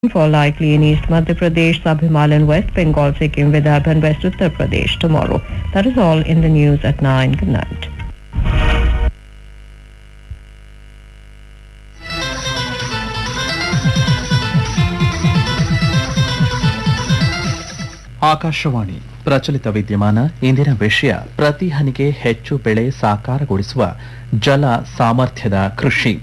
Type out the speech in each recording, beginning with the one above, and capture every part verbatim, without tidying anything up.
For likely in East Madhya Pradesh, Sub-Himalayan West Bengal, Sikkim, Vidarbha and West Uttar Pradesh tomorrow. That is all in the news at nine. Good night. Akashvani ಪ್ರಚಲಿತ ವಿದ್ಯಮಾನ ಇಂದಿನ ವಿಷಯ ಪ್ರತಿ ಹನಿಗೆ ಹೆಚ್ಚು ಬೆಳೆ ಸಾಕಾರಗೊಳಿಸುವ ಜಲ ಸಾಮರ್ಥ್ಯದ ಕೃಷಿ.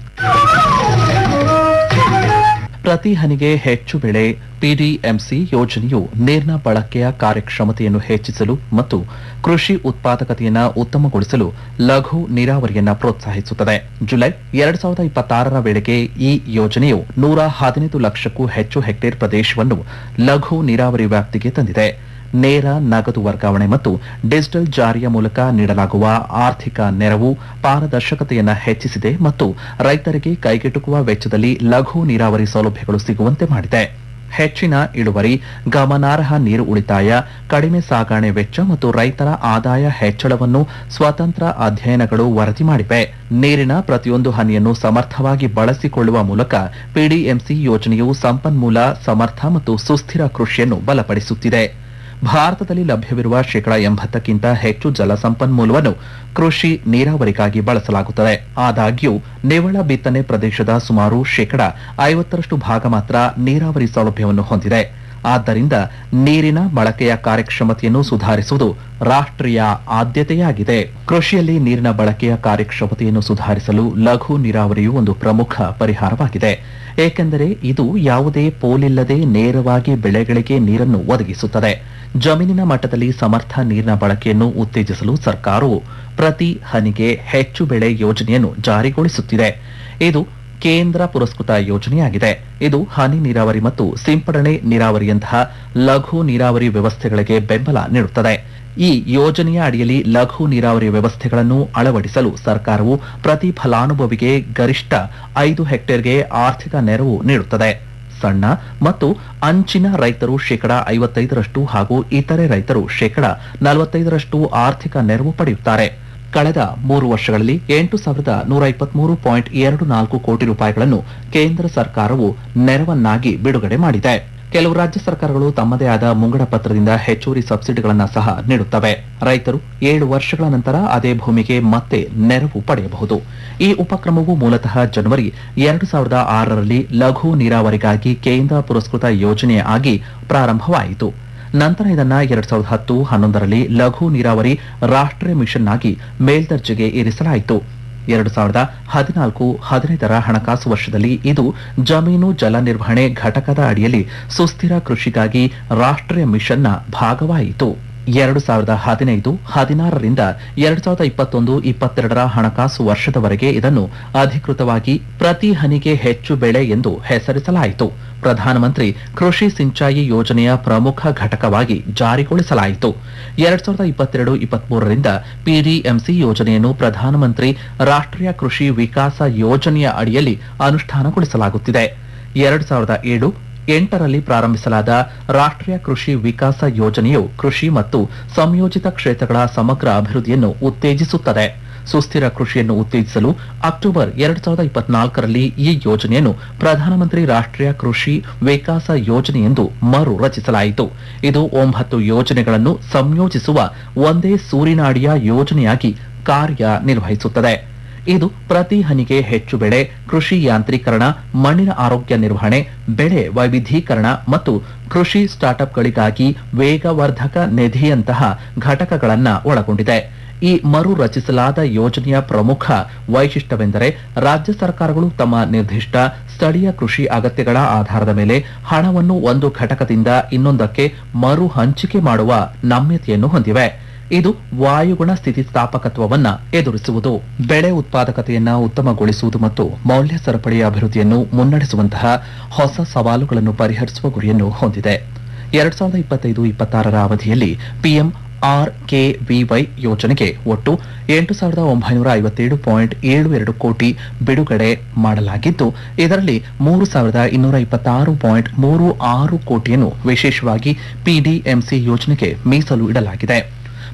ಪ್ರತಿ ಹನಿಗೆ ಹೆಚ್ಚು ಬೆಳೆ ಪಿಡಿಎಂಸಿ ಯೋಜನೆಯು ನೀರಿನ ಬಳಕೆಯ ಕಾರ್ಯಕ್ಷಮತೆಯನ್ನು ಹೆಚ್ಚಿಸಲು ಮತ್ತು ಕೃಷಿ ಉತ್ಪಾದಕತೆಯನ್ನು ಉತ್ತಮಗೊಳಿಸಲು ಲಘು ನೀರಾವರಿಯನ್ನು ಪ್ರೋತ್ಸಾಹಿಸುತ್ತದೆ. ಜುಲೈ ಎರಡ್ ಸಾವಿರದ ಇಪ್ಪತ್ತಾರರ ವೇಳೆಗೆ ಈ ಯೋಜನೆಯು ನೂರ ಹದಿನೈದು ಲಕ್ಷಕ್ಕೂ ಹೆಚ್ಚು ಹೆಕ್ಟೇರ್ ಪ್ರದೇಶವನ್ನು ಲಘು ನೀರಾವರಿ ವ್ಯಾಪ್ತಿಗೆ ತಂದಿದೆ. ನೇರ ನಗದು ವರ್ಗಾವಣೆ ಮತ್ತು ಡಿಜಿಟಲ್ ಜಾರಿಯ ಮೂಲಕ ನೀಡಲಾಗುವ ಆರ್ಥಿಕ ನೆರವು ಪಾರದರ್ಶಕತೆಯನ್ನು ಹೆಚ್ಚಿಸಿದೆ ಮತ್ತು ರೈತರಿಗೆ ಕೈಗೆಟುಕುವ ವೆಚ್ಚದಲ್ಲಿ ಲಘು ನೀರಾವರಿ ಸೌಲಭ್ಯಗಳು ಸಿಗುವಂತೆ ಮಾಡಿದೆ. ಹೆಚ್ಚಿನ ಇಳುವರಿ, ಗಮನಾರ್ಹ ನೀರು ಉಳಿತಾಯ, ಕಡಿಮೆ ಸಾಗಣೆ ವೆಚ್ಚ ಮತ್ತು ರೈತರ ಆದಾಯ ಹೆಚ್ಚಳವನ್ನು ಸ್ವತಂತ್ರ ಅಧ್ಯಯನಗಳು ವರದಿ ಮಾಡಿವೆ. ನೀರಿನ ಪ್ರತಿಯೊಂದು ಹನಿಯನ್ನು ಸಮರ್ಥವಾಗಿ ಬಳಸಿಕೊಳ್ಳುವ ಮೂಲಕ ಪಿಡಿಎಂಸಿ ಯೋಜನೆಯು ಸಂಪನ್ಮೂಲ ಸಮರ್ಥ ಮತ್ತು ಸುಸ್ಥಿರ ಕೃಷಿಯನ್ನು ಬಲಪಡಿಸುತ್ತಿದೆ. ಭಾರತದಲ್ಲಿ ಲಭ್ಯವಿರುವ ಶೇಕಡಾ ಎಂಬತ್ತಕ್ಕಿಂತ ಹೆಚ್ಚು ಜಲ ಸಂಪನ್ಮೂಲವನ್ನು ಕೃಷಿ ನೀರಾವರಿಗಾಗಿ ಬಳಸಲಾಗುತ್ತದೆ. ಆದಾಗ್ಯೂ ನಿವ್ವಳ ಬಿತ್ತನೆ ಪ್ರದೇಶದ ಸುಮಾರು ಶೇಕಡಾ ಐವತ್ತರಷ್ಟು ಭಾಗ ಮಾತ್ರ ನೀರಾವರಿ ಸೌಲಭ್ಯವನ್ನು ಹೊಂದಿದೆ. ಆದ್ದರಿಂದ ನೀರಿನ ಬಳಕೆಯ ಕಾರ್ಯಕ್ಷಮತೆಯನ್ನು ಸುಧಾರಿಸುವುದು ರಾಷ್ಟ್ರೀಯ ಆದ್ಯತೆಯಾಗಿದೆ. ಕೃಷಿಯಲ್ಲಿ ನೀರಿನ ಬಳಕೆಯ ಕಾರ್ಯಕ್ಷಮತೆಯನ್ನು ಸುಧಾರಿಸಲು ಲಘು ನೀರಾವರಿಯು ಒಂದು ಪ್ರಮುಖ ಪರಿಹಾರವಾಗಿದೆ, ಏಕೆಂದರೆ ಇದು ಯಾವುದೇ ಪೋಲಿಲ್ಲದೆ ನೇರವಾಗಿ ಬೆಳೆಗಳಿಗೆ ನೀರನ್ನು ಒದಗಿಸುತ್ತದೆ. ಜಮೀನಿನ ಮಟ್ಟದಲ್ಲಿ ಸಮರ್ಥ ನೀರಿನ ಬಳಕೆಯನ್ನು ಉತ್ತೇಜಿಸಲು ಸರ್ಕಾರವು ಪ್ರತಿ ಹನಿಗೆ ಹೆಚ್ಚು ಬೆಳೆ ಯೋಜನೆಯನ್ನು ಜಾರಿಗೊಳಿಸುತ್ತಿದೆ. ಇದು ಕೇಂದ್ರ ಪುರಸ್ಕೃತ ಯೋಜನೆಯಾಗಿದೆ. ಇದು ಹನಿ ನೀರಾವರಿ ಮತ್ತು ಸಿಂಪಡಣೆ ನೀರಾವರಿಯಂತಹ ಲಘು ನೀರಾವರಿ ವ್ಯವಸ್ಥೆಗಳಿಗೆ ಬೆಂಬಲ ನೀಡುತ್ತದೆ. ಈ ಯೋಜನೆಯ ಅಡಿಯಲ್ಲಿ ಲಘು ನೀರಾವರಿ ವ್ಯವಸ್ಥೆಗಳನ್ನು ಅಳವಡಿಸಲು ಸರ್ಕಾರವು ಪ್ರತಿ ಫಲಾನುಭವಿಗೆ ಗರಿಷ್ಠ ಐದು ಹೆಕ್ಟೇರ್ಗೆ ಆರ್ಥಿಕ ನೆರವು ನೀಡುತ್ತದೆ. ಸಣ್ಣ ಮತ್ತು ಅಂಚಿನ ರೈತರು ಶೇಕಡಾ ಐವತ್ತೈದರಷ್ಟು ಹಾಗೂ ಇತರೆ ರೈತರು ಶೇಕಡಾ ನಲವತ್ತೈದರಷ್ಟು ಆರ್ಥಿಕ ನೆರವು ಪಡೆಯುತ್ತಾರೆ. ಕಳೆದ ಮೂರು ವರ್ಷಗಳಲ್ಲಿ ಎಂಟು ಸಾವಿರದ ನೂರ ಇಪ್ಪತ್ಮೂರು ಪಾಯಿಂಟ್ ಎರಡು ನಾಲ್ಕು ಕೋಟಿ ರೂಪಾಯಿಗಳನ್ನು ಕೇಂದ್ರ ಸರ್ಕಾರವು ನೆರವನ್ನಾಗಿ ಬಿಡುಗಡೆ ಮಾಡಿದೆ. ಕೆಲವು ರಾಜ್ಯ ಸರ್ಕಾರಗಳು ತಮ್ಮದೇ ಆದ ಮುಂಗಡ ಪತ್ರದಿಂದ ಹೆಚ್ಚುವರಿ ಸಬ್ಸಿಡಿಗಳನ್ನು ಸಹ ನೀಡುತ್ತವೆ. ರೈತರು ಏಳು ವರ್ಷಗಳ ನಂತರ ಅದೇ ಭೂಮಿಗೆ ಮತ್ತೆ ನೆರವು ಪಡೆಯಬಹುದು. ಈ ಉಪಕ್ರಮವು ಮೂಲತಃ ಜನವರಿ ಎರಡು ಸಾವಿರದ ಆರರಲ್ಲಿ ಲಘು ನೀರಾವರಿಗಾಗಿ ಕೇಂದ್ರ ಪುರಸ್ಕೃತ ಯೋಜನೆಯಾಗಿ ಪ್ರಾರಂಭವಾಯಿತು. ನಂತರ ಇದನ್ನ ಎರಡ್ ಸಾವಿರದ ಹತ್ತು ಹನ್ನೊಂದರಲ್ಲಿ ಲಘು ನೀರಾವರಿ ರಾಷ್ಟ್ರೀಯ ಮಿಷನ್ ಆಗಿ ಮೇಲ್ದರ್ಜೆಗೆ ಏರಿಸಲಾಯಿತು. ಎರಡು ಸಾವಿರದ ಹದಿನಾಲ್ಕು ಹದಿನೈದರ ಹಣಕಾಸು ವರ್ಷದಲ್ಲಿ ಇದು ಜಮೀನು ಜಲ ನಿರ್ವಹಣೆ ಘಟಕದ ಅಡಿಯಲ್ಲಿ ಸುಸ್ಥಿರ ಕೃಷಿಗಾಗಿ ರಾಷ್ಟ್ರೀಯ ಮಿಷನ್ನ ಭಾಗವಾಯಿತು. ಎರಡು ಸಾವಿರದ ಹದಿನೈದು ಹದಿನಾರರಿಂದ ಎರಡ್ ಸಾವಿರದ ಇಪ್ಪತ್ತೊಂದು ಇಪ್ಪತ್ತೆರಡರ ಹಣಕಾಸು ವರ್ಷದವರೆಗೆ ಇದನ್ನು ಅಧಿಕೃತವಾಗಿ ಪ್ರತಿ ಹನಿಗೆ ಹೆಚ್ಚು ಬೆಳೆ ಎಂದು ಹೆಸರಿಸಲಾಯಿತು. ಪ್ರಧಾನಮಂತ್ರಿ ಕೃಷಿ ಸಿಂಚಾಯಿ ಯೋಜನೆಯ ಪ್ರಮುಖ ಘಟಕವಾಗಿ ಜಾರಿಗೊಳಿಸಲಾಯಿತು. ಎರಡ್ ಸಾವಿರದ ಇಪ್ಪತ್ತೆರಡು ಇಪ್ಪತ್ಮೂರರಿಂದ ಪಿಡಿಎಂಸಿ ಯೋಜನೆಯನ್ನು ಪ್ರಧಾನಮಂತ್ರಿ ರಾಷ್ಟ್ರೀಯ ಕೃಷಿ ವಿಕಾಸ ಯೋಜನೆಯ ಅಡಿಯಲ್ಲಿ ಅನುಷ್ಠಾನಗೊಳಿಸಲಾಗುತ್ತಿದೆ. ಎರಡ್ ಸಾವಿರದ ಏಳು ಎಂಟರಲ್ಲಿ ಪ್ರಾರಂಭಿಸಲಾದ ರಾಷ್ಟ್ರೀಯ ಕೃಷಿ ವಿಕಾಸ ಯೋಜನೆಯು ಕೃಷಿ ಮತ್ತು ಸಂಯೋಜಿತ ಕ್ಷೇತ್ರಗಳ ಸಮಗ್ರ ಅಭಿವೃದ್ಧಿಯನ್ನು ಉತ್ತೇಜಿಸುತ್ತದೆ. ಸುಸ್ಥಿರ ಕೃಷಿಯನ್ನು ಉತ್ತೇಜಿಸಲು ಅಕ್ಟೋಬರ್ ಎರಡ್ ಸಾವಿರದ ಇಪ್ಪತ್ನಾಲ್ಕರಲ್ಲಿ ಈ ಯೋಜನೆಯನ್ನು ಪ್ರಧಾನಮಂತ್ರಿ ರಾಷ್ಟ್ರೀಯ ಕೃಷಿ ವಿಕಾಸ ಯೋಜನೆ ಎಂದು ಮರು ರಚಿಸಲಾಯಿತು. ಇದು ಒಂಬತ್ತು ಯೋಜನೆಗಳನ್ನು ಸಂಯೋಜಿಸುವ ಒಂದೇ ಸೂರಿನಾಡಿಯ ಯೋಜನೆಯಾಗಿ ಕಾರ್ಯನಿರ್ವಹಿಸುತ್ತದೆ. ಇದು ಪ್ರತಿ ಹನಿಗೆ ಹೆಚ್ಚು ಬೆಳೆ, ಕೃಷಿ ಯಾಂತ್ರೀಕರಣ, ಮಣ್ಣಿನ ಆರೋಗ್ಯ ನಿರ್ವಹಣೆ, ಬೆಳೆ ವೈವಿಧ್ಯೀಕರಣ ಮತ್ತು ಕೃಷಿ ಸ್ಟಾರ್ಟ್ಅಪ್ಗಳಿಗಾಗಿ ವೇಗವರ್ಧಕ ನಿಧಿಯಂತಹ ಘಟಕಗಳನ್ನು ಒಳಗೊಂಡಿದೆ. ಈ ಮರು ರಚಿಸಲಾದ ಯೋಜನೆಯ ಪ್ರಮುಖ ವೈಶಿಷ್ಟ್ಯವೆಂದರೆ ರಾಜ್ಯ ಸರ್ಕಾರಗಳು ತಮ್ಮ ನಿರ್ದಿಷ್ಟ ಸ್ಥಳೀಯ ಕೃಷಿ ಅಗತ್ಯಗಳ ಆಧಾರದ ಮೇಲೆ ಹಣವನ್ನು ಒಂದು ಘಟಕದಿಂದ ಇನ್ನೊಂದಕ್ಕೆ ಮರು ಹಂಚಿಕೆ ಮಾಡುವ ನಮ್ಯತೆಯನ್ನು ಹೊಂದಿವೆ. ಇದು ವಾಯುಗುಣ ಸ್ಥಿತಿಸ್ಥಾಪಕತ್ವವನ್ನು ಎದುರಿಸುವುದು, ಬೆಳೆ ಉತ್ಪಾದಕತೆಯನ್ನು ಉತ್ತಮಗೊಳಿಸುವುದು ಮತ್ತು ಮೌಲ್ಯ ಸರಪಳಿಯ ಅಭಿವೃದ್ಧಿಯನ್ನು ಮುನ್ನಡೆಸುವಂತಹ ಹೊಸ ಸವಾಲುಗಳನ್ನು ಪರಿಹರಿಸುವ ಗುರಿಯನ್ನು ಹೊಂದಿದೆ. ಎರಡ್ ಸಾವಿರದ ಇಪ್ಪತ್ತೈದು ಇಪ್ಪತ್ತಾರರ ಅವಧಿಯಲ್ಲಿ PM R K V Y ಯೋಜನೆಗೆ ಒಟ್ಟು ಎಂಟು ಸಾವಿರದ ಒಂಬೈನೂರ ಐವತ್ತೇಳು ಪಾಯಿಂಟ್ ಏಳು ಎರಡು ಕೋಟಿ ಬಿಡುಗಡೆ ಮಾಡಲಾಗಿದ್ದು, ಇದರಲ್ಲಿ ಮೂರು ಸಾವಿರದ ಇನ್ನೂರ ಇಪ್ಪತ್ತಾರು ಪಾಯಿಂಟ್ ಮೂರು ಆರು ಕೋಟಿಯನ್ನು ವಿಶೇಷವಾಗಿ ಪಿಡಿಎಂಸಿ ಯೋಜನೆಗೆ ಮೀಸಲು ಇಡಲಾಗಿದೆ.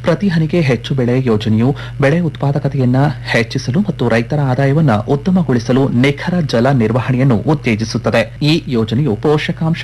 ಪ್ರತಿ ಹನಿಗೆ ಹೆಚ್ಚು ಬೆಳೆ ಯೋಜನೆಯು ಬೆಳೆ ಉತ್ಪಾದಕತೆಯನ್ನ ಹೆಚ್ಚಿಸಲು ಮತ್ತು ರೈತರ ಆದಾಯವನ್ನ ಉತ್ತಮಗೊಳಿಸಲು ನಿಖರ ಜಲ ನಿರ್ವಹಣೆಯನ್ನು ಉತ್ತೇಜಿಸುತ್ತದೆ. ಈ ಯೋಜನೆಯು ಪೋಷಕಾಂಶ